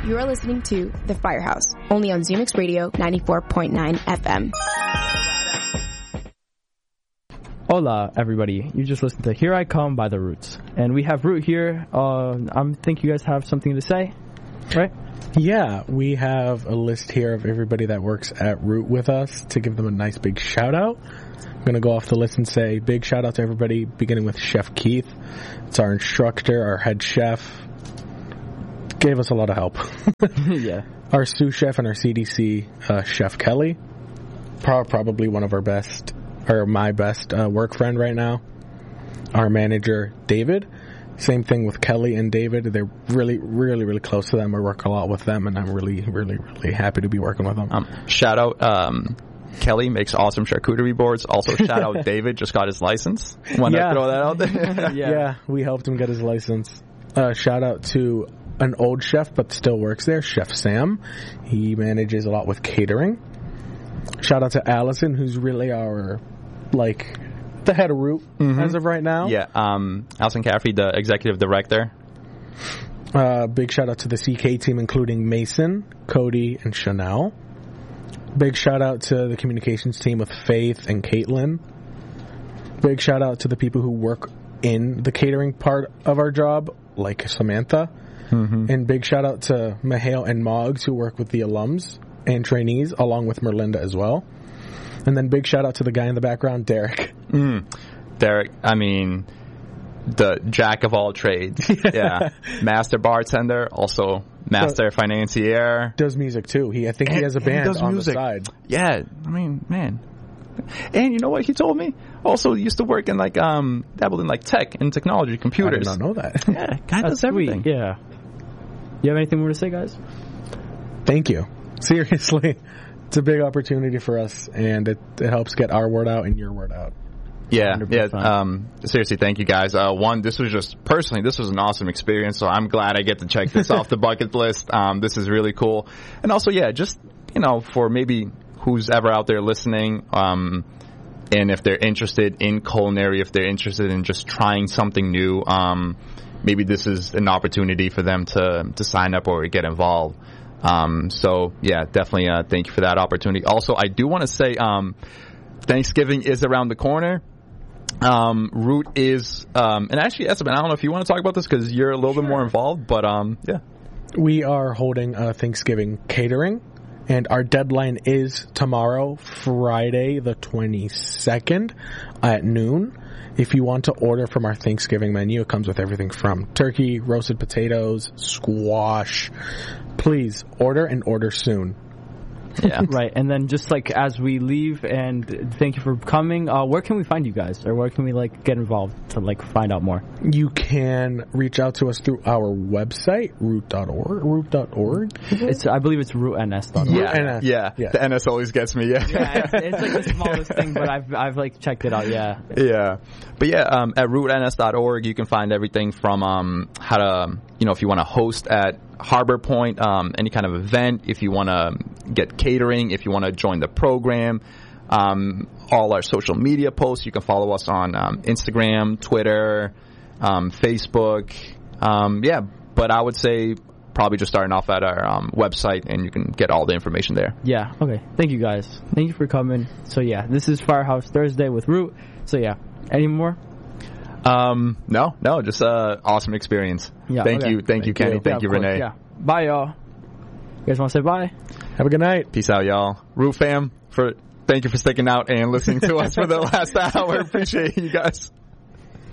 You are listening to The Firehouse, only on ZooMix Radio 94.9 FM. Hola, everybody. You just listened to Here I Come by The Roots. And we have Root here. I think you guys have something to say, right? Yeah, we have a list here of everybody that works at Root with us to give them a nice big shout out. I'm going to go off the list and say big shout out to everybody, beginning with Chef Keith. It's our instructor, our head chef. Gave us a lot of help. Yeah. Our sous chef and our CDC Chef Kelly. Probably one of our best, or my best work friend right now. Our manager, David. Same thing with Kelly and David. They're really, really, really close to them. I work a lot with them, and I'm really, really, really happy to be working with them. Shout out, Kelly makes awesome charcuterie boards. Also, shout out David, just got his license. Want to throw that out there? Yeah, we helped him get his license. Shout out to an old chef, but still works there, Chef Sam. He manages a lot with catering. Shout out to Allison, who's really our, the head of Root as of right now. Yeah, Allison Caffrey, the executive director. Big shout out to the CK team, including Mason, Cody, and Chanel. Big shout out to the communications team with Faith and Caitlin. Big shout out to the people who work in the catering part of our job, like Samantha. And big shout out to Mahale and Moggs, who work with the alums and trainees, along with Merlinda as well. And then big shout out to the guy in the background, Derek. Derek, I mean, the jack of all trades. Yeah. Master bartender, also master financier. Does music too. I think he has a band on the side. Yeah. I mean, man. And you know what he told me? Also used to work in dabbled in tech and technology, computers. I did not know that. Yeah, guy does everything. Sweet. Yeah. You have anything more to say, guys? Thank you. Seriously. It's a big opportunity for us, and it helps get our word out and your word out. Yeah, 100%. Yeah. Seriously, thank you guys. This was an awesome experience, so I'm glad I get to check this off the bucket list. This is really cool. And also, yeah, just, for maybe who's ever out there listening, and if they're interested in culinary, if they're interested in just trying something new, maybe this is an opportunity for them to sign up or get involved. So yeah, definitely thank you for that opportunity. Also, I do want to say Thanksgiving is around the corner. Root is, and actually, Esteban, I don't know if you want to talk about this because you're a little bit more involved, but yeah. We are holding a Thanksgiving catering, and our deadline is tomorrow, Friday the 22nd at noon. If you want to order from our Thanksgiving menu, it comes with everything from turkey, roasted potatoes, squash. Please order and order soon. Yeah. Right. And then just as we leave, and thank you for coming, where can we find you guys? Or where can we get involved to find out more? You can reach out to us through our website, root.org. Root.org? I believe it's rootns.org. Yeah. The NS always gets me, yeah. Yeah, it's the smallest thing, but I've checked it out, yeah. Yeah. But yeah, at rootns.org you can find everything from how to, if you want to host at Harbor Point, any kind of event, if you want to get catering, if you want to join the program, all our social media posts, you can follow us on Instagram, Twitter, Facebook. Yeah, but I would say probably just starting off at our website, and you can get all the information there. Yeah, okay. Thank you, guys. Thank you for coming. So yeah, this is Firehouse Thursday with Root. So yeah, any more? No, just awesome experience. Yeah, thank you, Kenny. Thank you, Renee. Yeah. Bye, y'all. You guys want to say bye? Have a good night. Peace out, y'all. Root fam, thank you for sticking out and listening to us for the last hour. Appreciate you guys.